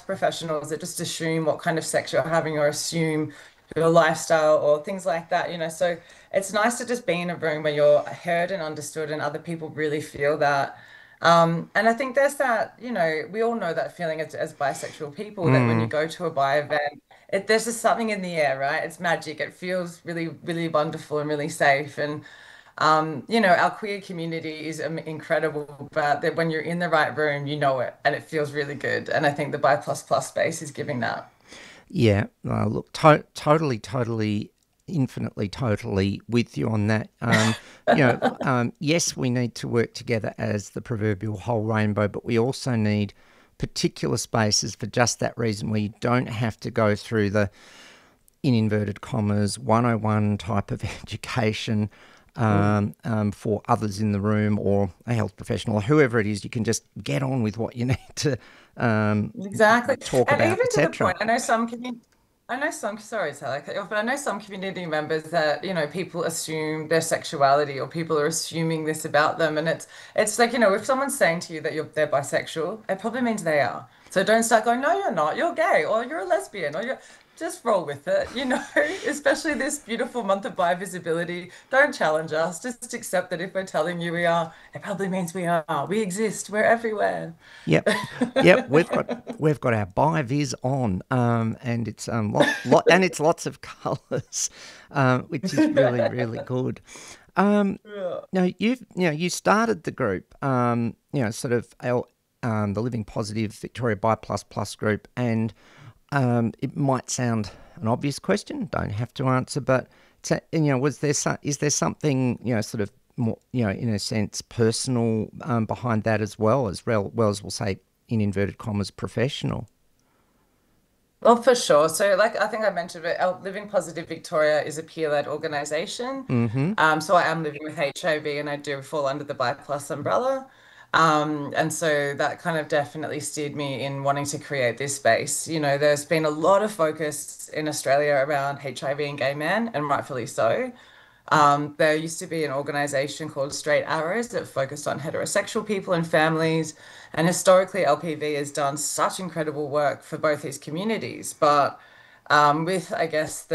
professionals that just assume what kind of sex you're having or assume your lifestyle or things like that, So it's nice to just be in a room where you're heard and understood and other people really feel that. And I think there's that, we all know that feeling as bisexual people that when you Mm, go to a bi event, there's just something in the air, right? It's magic. It feels really, really wonderful and really safe. And our queer community is incredible, but that when you're in the right room, you know it, and it feels really good. And I think the Bi Plus Plus space is giving that. yeah, look, totally, infinitely, totally with you on that. Yes, we need to work together as the proverbial whole rainbow, but we also need particular spaces for just that reason where you don't have to go through the, in inverted commas, 101 type of education Mm. for others in the room or a health professional or whoever it is. You can just get on with what you need to um, Exactly. talk And about, even to the etc. point, I know some, sorry, Sally, cut you off, but I know some community members that, people assume their sexuality or people are assuming this about them. And it's like, if someone's saying to you that they're bisexual, it probably means they are. So don't start going, no, you're not, you're gay, or you're a lesbian, or you're just roll with it, especially this beautiful month of bi visibility. Don't challenge us. Just accept that if we're telling you we are, it probably means we are. We exist. We're everywhere. Yep, yep. We've got our Bivis on, and it's and it's lots of colours, which is really good. Um, Yeah. Now you started the group, sort of the Living Positive Victoria Bi Plus Plus group, and it might sound an obvious question. Don't have to answer, but is there something sort of more in a sense personal behind that as well as we'll say in inverted commas professional. Well, for sure. So, like I think I mentioned it, Living Positive Victoria is a peer-led organization. Mm-hmm. So I am living with HIV and I do fall under the Bi Plus umbrella. And so that kind of definitely steered me in wanting to create this space. There's been a lot of focus in Australia around HIV and gay men, and rightfully so. There used to be an organization called Straight Arrows that focused on heterosexual people and families. And historically, LPV has done such incredible work for both these communities. But with, I guess,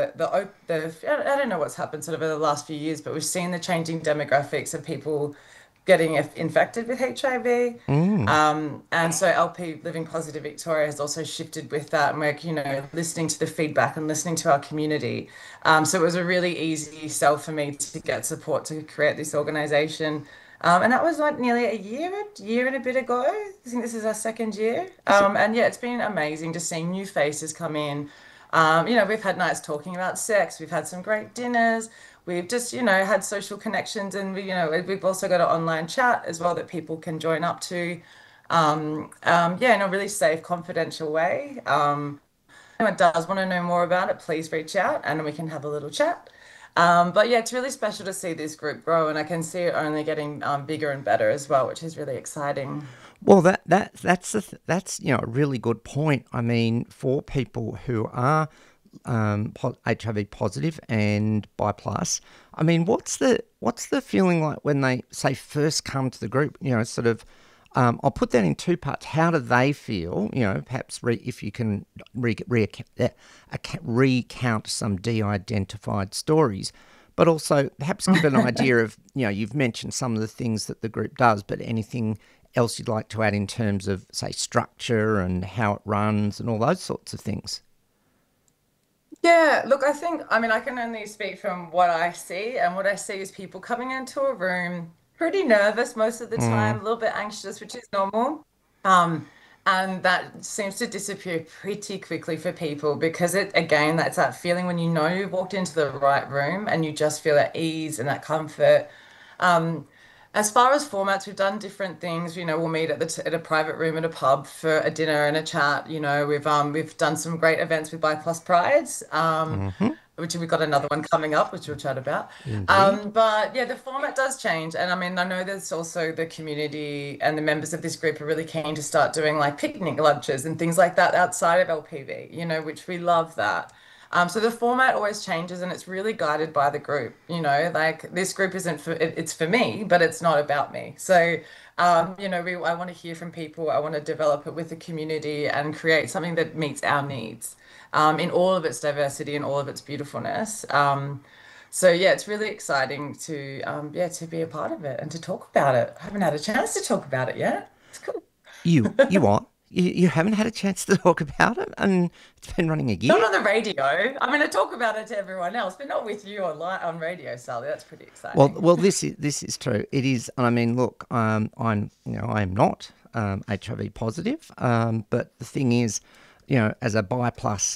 I don't know what's happened sort of over the last few years, but we've seen the changing demographics of people getting infected with HIV. Mm. And so LP Living Positive Victoria has also shifted with that, and we're, listening to the feedback and listening to our community. So it was a really easy sell for me to get support to create this organization. And that was like nearly a year and a bit ago. I think this is our second year. So, And yeah, it's been amazing just seeing new faces come in. We've had nights talking about sex. We've had some great dinners. We've just, had social connections, and we've also got an online chat as well that people can join up to. Yeah, in a really safe, confidential way. If anyone does want to know more about it, please reach out and we can have a little chat. But yeah, it's really special to see this group grow, and I can see it only getting bigger and better as well, which is really exciting. well, that's a really good point. I mean, for people who are HIV positive and bi plus, I mean, what's the feeling like when they say first come to the group? Sort of. I'll put that in two parts. How do they feel? Perhaps if you can recount some de-identified stories, but also perhaps give an idea of, you've mentioned some of the things that the group does, but anything else you'd like to add in terms of, say, structure and how it runs and all those sorts of things. Yeah, look, I mean, I can only speak from what I see, and what I see is people coming into a room pretty nervous most of the Mm. time, a little bit anxious, which is normal. Um, and that seems to disappear pretty quickly for people because again, that's that feeling when you know you've walked into the right room and you just feel at ease and that comfort. Um, as far as formats, we've done different things. We'll meet at a private room at a pub for a dinner and a chat. We've done some great events with Bi Plus Prides, Hmm. which we've got another one coming up, which we'll chat about. Indeed. But yeah, the format does change, and I mean, I know there's also the community and the members of this group are really keen to start doing like picnic lunches and things like that outside of LPV. Which we love that. So the format always changes and it's really guided by the group. Like this group isn't it's for me, but it's not about me. So, I want to hear from people. I want to develop it with the community and create something that meets our needs, in all of its diversity and all of its beautifulness. So yeah, it's really exciting to be a part of it and to talk about it. I haven't had a chance to talk about it yet. It's cool. You what? You haven't had a chance to talk about it, and it's been running a year. Not on the radio. I mean, I talk about it to everyone else, but not with you on radio, Sally. That's pretty exciting. Well, this is true. It is. I mean, look, I am not HIV positive, but the thing is, as a bi plus,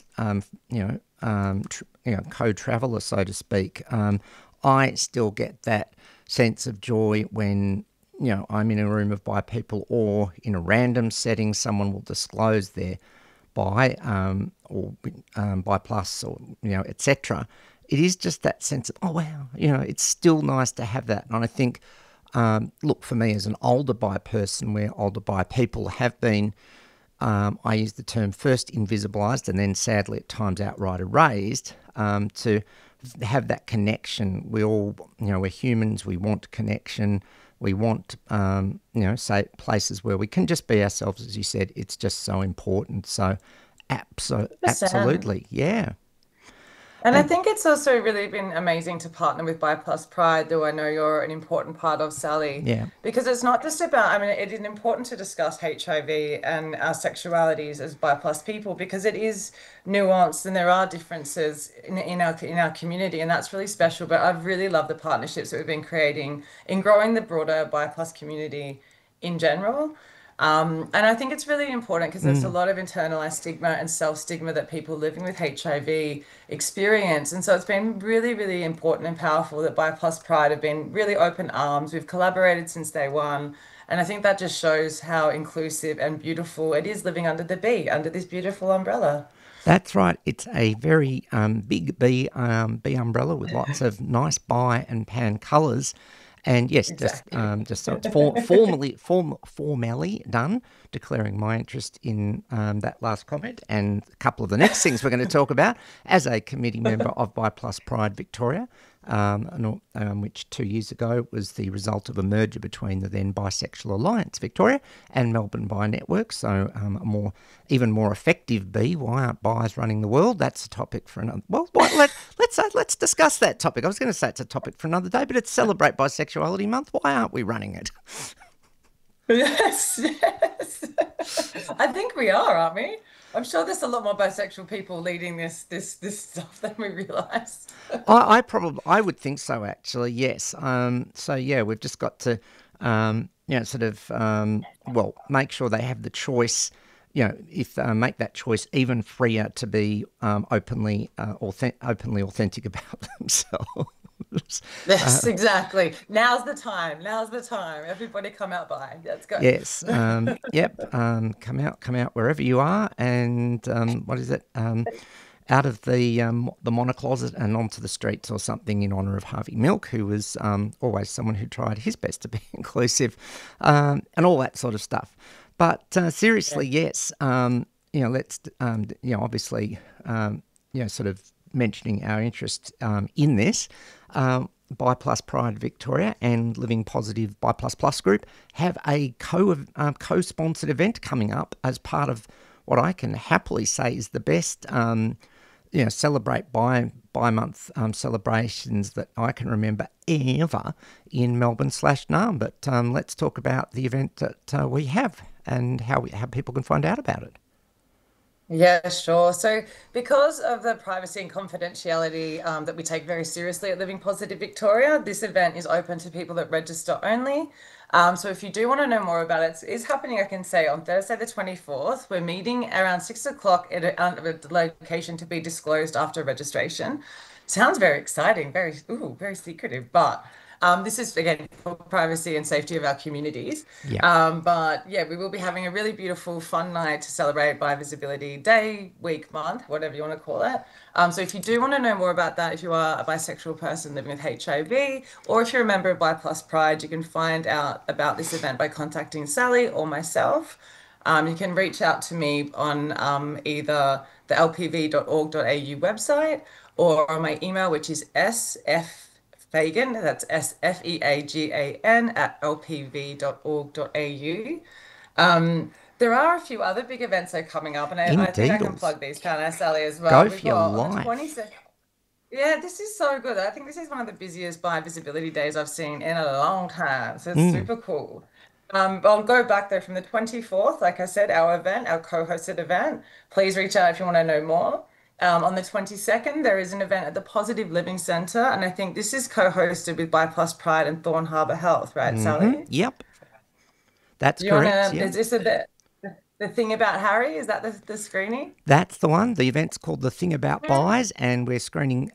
co-traveller, so to speak, I still get that sense of joy when I'm in a room of bi people, or in a random setting, someone will disclose their bi, or bi plus, or etc. It is just that sense of, oh wow, it's still nice to have that. And I think, look, for me as an older bi person, where older bi people have been, I use the term first invisibilised and then sadly at times outright erased, to have that connection. We all, we're humans, we want connection. We want, say, places where we can just be ourselves, as you said. It's just so important. So, 100%. absolutely, yeah. And I And think it's also really been amazing to partner with Bi Plus Pride, though I know you're an important part of, Sally, yeah, because it's not just about, I mean, it is important to discuss HIV and our sexualities as Bi Plus people because it is nuanced and there are differences in our community, and that's really special. But I've really loved the partnerships that we've been creating in growing the broader Bi Plus community in general. And I think it's really important because there's a mm, lot of internalized stigma and self-stigma that people living with HIV experience. And so it's been really, really important and powerful that Bi Plus Pride have been really open arms. We've collaborated since day one. And I think that just shows how inclusive and beautiful it is living under the B, under this beautiful umbrella. that's right. It's a very big bee umbrella with lots of nice bi and pan colours. And yes, Exactly. just so it's formally done, declaring my interest in that last comment and a couple of the next things we're going to talk about as a committee member of Bi Plus Pride Victoria, which 2 years ago was the result of a merger between the then Bisexual Alliance Victoria and Melbourne Bi Network. So even more effective B. Why aren't bis running the world? That's a topic for another. Well, let's discuss that topic. I was going to say it's a topic for another day, but it's Celebrate Bisexuality Month. Why aren't we running it? Yes, yes. I think we are, aren't we? I'm sure there's a lot more bisexual people leading this stuff than we realize. I would think so, actually. Yes. So yeah, we've just got to sort of make sure they have the choice. If make that choice even freer to be openly authentic about themselves. Yes, exactly. Now's the time. Now's the time. Everybody come out by. Let's go. Yes. Yep. Come out wherever you are, and what is it? Out of the monocloset and onto the streets or something, in honour of Harvey Milk, who was always someone who tried his best to be inclusive, and all that sort of stuff. But Yeah. seriously, yes. Let's obviously, sort of mentioning our interest in this. Bi Plus Pride Victoria and Living Positive Bi Plus Plus Group have a co-sponsored event coming up as part of what I can happily say is the best celebrate by month celebrations that I can remember ever in Melbourne/Naarm. But let's talk about the event that we have and how people can find out about it. Yeah, sure. So, because of the privacy and confidentiality that we take very seriously at Living Positive Victoria, this event is open to people that register only. So, if you do want to know more about it, it's happening, I can say, on Thursday, the 24th. We're meeting around 6 o'clock at a location to be disclosed after registration. Sounds very exciting, very secretive, but this is again for privacy and safety of our communities. Yeah. But yeah, we will be having a really beautiful, fun night to celebrate Bi Visibility Day, week, month, whatever you want to call it. So if you do want to know more about that, if you are a bisexual person living with HIV, or if you're a member of Bi Plus Pride, you can find out about this event by contacting Sally or myself. You can reach out to me on either the lpv.org.au website or on my email, which is sffagan, that's SFEAGAN at lpv.org.au. There are a few other big events that are coming up, and I think I can Indeedles. plug these, can't I, Sally, as well? Go We've for your got on the life. 22nd. Yeah, this is so good. I think this is one of the busiest bi-visibility days I've seen in a long time. So it's Mm. super cool. I'll go back there from the 24th, like I said, our event, our co-hosted event. Please reach out if you want to know more. On the 22nd, there is an event at the Positive Living Centre, and I think this is co-hosted with Bi Plus Pride and Thorn Harbour Health, right, Sally? Yep, that's Do you want correct. to, Yep. is this the thing about Harry? Is that the screening? That's the one. The event's called The Thing About Buys, and we're screening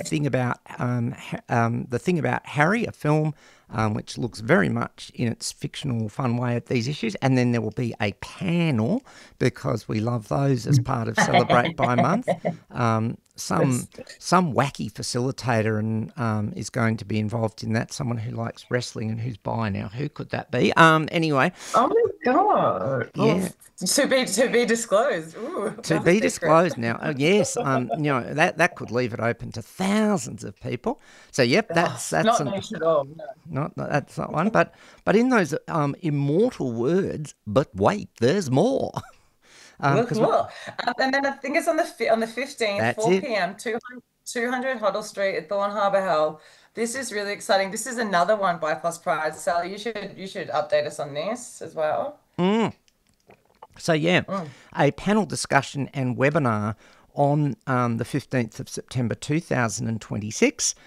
the thing about Harry, a film which looks very much in its fictional, fun way at these issues. And then there will be a panel because we love those as part of Celebrate By Month. Some wacky facilitator and is going to be involved in that. Someone who likes wrestling and who's bi now. Who could that be? Anyway, Oh my God. Well, yeah. to be disclosed. Ooh, To another be secret. disclosed now. Yes, that could leave it open to thousands of people. So yep, Oh, that's not an niche at all. No. not that's not one. But in those immortal words. But wait, there's more. Look, Because look. And then I think it's on the 15th, that's it. 4 p.m., 200 Hoddle Street at Thorn Harbour Hall. This is really exciting. This is another one by Plus Pride. Sally, you should update us on this as well. So yeah, Mm. a panel discussion and webinar on the 15th of September 2026.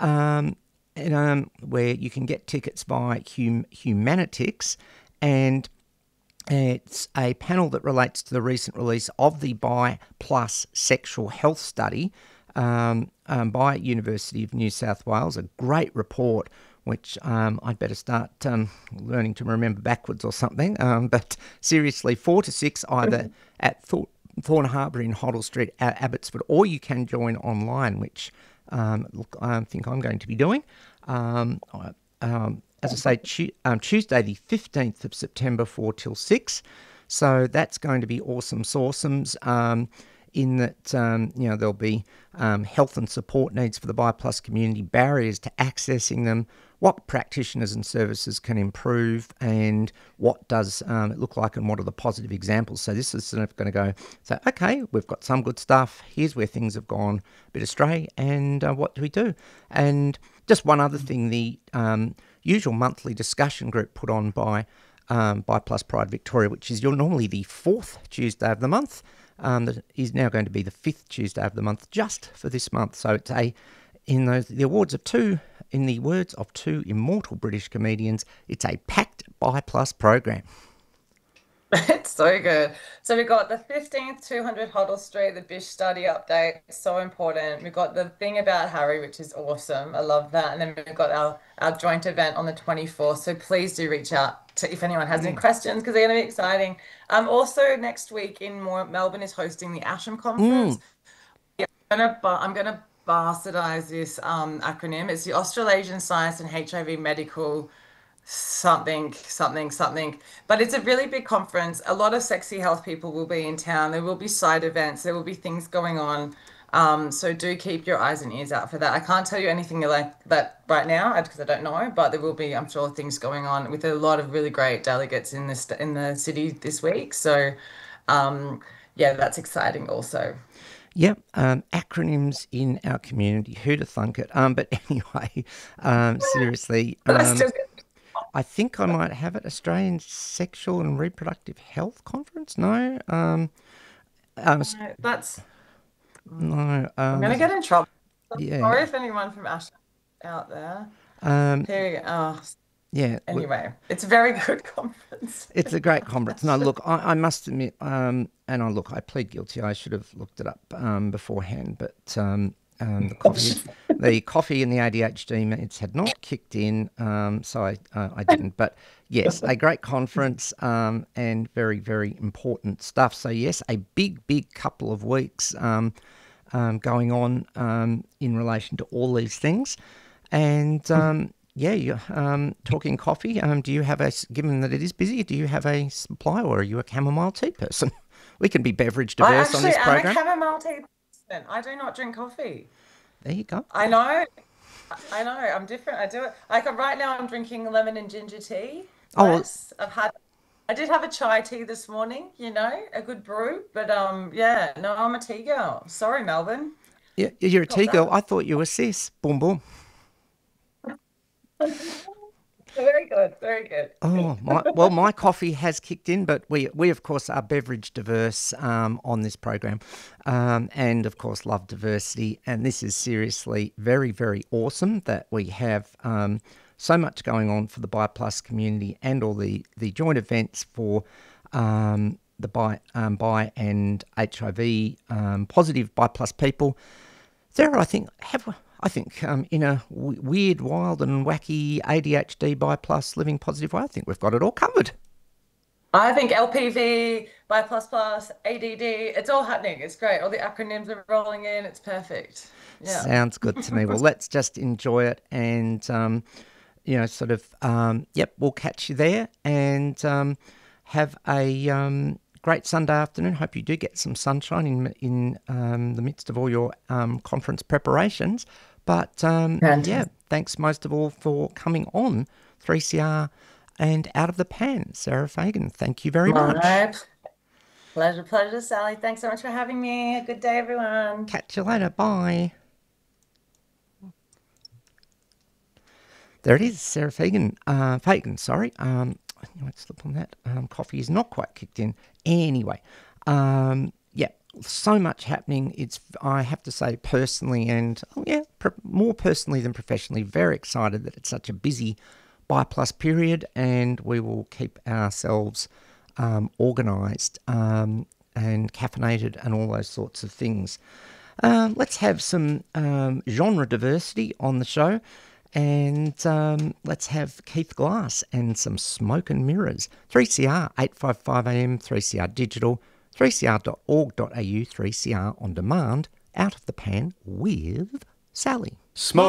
Where you can get tickets by Humanitix, and it's a panel that relates to the recent release of the Bi Plus Sexual Health Study by University of New South Wales. A great report, which I'd better start learning to remember backwards or something. But seriously, 4 to 6 either at Thorn Harbour in Hoddle Street at Abbotsford, or you can join online, which I think I'm going to be doing. As I say, Tuesday the 15th of September, 4 till 6. So that's going to be awesome sauceums, in that, there'll be health and support needs for the Bi Plus community, barriers to accessing them, what practitioners and services can improve, and what does it look like, and what are the positive examples. So this is sort of going to go, so, okay, we've got some good stuff. Here's where things have gone a bit astray, and what do we do? And just one other thing, the usual monthly discussion group put on by Plus Pride Victoria, which is normally the fourth Tuesday of the month, that is now going to be the fifth Tuesday of the month, just for this month. So it's in the words of two immortal British comedians, it's a packed Bi Plus program. It's so good. So we got the 15th, 200 Hoddle Street, the Bish study update, so important. We got the thing about Harry, which is awesome. I love that. And then we've got our joint event on the 24th. So please do reach out to if anyone has any questions, because they're going to be exciting. Also next week Melbourne is hosting the ASHM conference. Mm. I'm gonna bastardize this acronym. It's the Australasian Science and HIV Medical something, something, something. But it's a really big conference. A lot of sexy health people will be in town. There will be side events. There will be things going on. So do keep your eyes and ears out for that. I can't tell you anything like that right now because I don't know, but there will be, I'm sure, things going on with a lot of really great delegates in the city this week. So, yeah, that's exciting also. Yep, acronyms in our community. Who'd have thunk it? But anyway, seriously, But I still I think I might have it. Australian Sexual and Reproductive Health Conference? No. that's No. I'm gonna get in trouble. Yeah. Sorry if anyone from Ash out there. Um, Here you go. Oh, yeah. anyway, it's a very good conference. It's a great conference. No, look, I must admit, I plead guilty. I should have looked it up beforehand, but the coffee and the ADHD meds had not kicked in, so I didn't. But yes, a great conference and very, very important stuff. So yes, a big couple of weeks going on in relation to all these things. And yeah, you talking coffee. Do you have given that it is busy, do you have a supply, or are you a chamomile tea person? We can be beverage I diverse on actually this am a program. chamomile tea person. I do not drink coffee. There you go. I know. I know. I'm different. I do it. Like right now, I'm drinking lemon and ginger tea. Oh, well, Bless. I did have a chai tea this morning, a good brew, but yeah, no, I'm a tea girl. Sorry, Melbourne. yeah, you're a Cop tea girl. that. I thought you were cis. Boom, boom. Very good, very good. Oh, my coffee has kicked in, but we of course are beverage diverse on this program, and of course love diversity. And this is seriously very, very awesome that we have so much going on for the BiPlus community and all the joint events for the bi and HIV positive BiPlus people. Sarah, in a weird, wild, and wacky ADHD by plus living positive way, I think we've got it all covered. I think LPV, bi plus plus, ADD, it's all happening. It's great. All the acronyms are rolling in. It's perfect. Yeah. Sounds good to me. Well, let's just enjoy it, and yep, we'll catch you there, and have a great Sunday afternoon. Hope you do get some sunshine in the midst of all your conference preparations. But yeah, Fantastic. thanks most of all for coming on 3CR and Out of the Pan, Sarah Fagan. Thank you very much. My pleasure, pleasure, Sally. Thanks so much for having me. Good day, everyone. Catch you later. Bye. There it is, Sarah Fagan. Fagan, sorry. Let's slip on that. Coffee is not quite kicked in. Anyway, yeah, so much happening. I have to say, personally, and more personally than professionally, very excited that it's such a busy BiPlus period, and we will keep ourselves organised and caffeinated and all those sorts of things. Let's have some genre diversity on the show. And let's have Keith Glass and some smoke and mirrors. 3CR, 855 AM, 3CR Digital, 3cr.org.au, 3CR On Demand, Out of the Pan with Sally. Smoke.